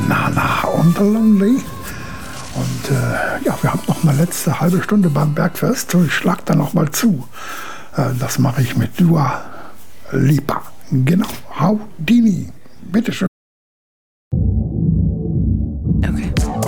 Nana und Lonely. Und ja, wir haben noch eine letzte halbe Stunde beim Bergfest. Ich schlag da noch mal zu. Das mache ich mit Dua Lipa. Genau. Houdini. Bitteschön.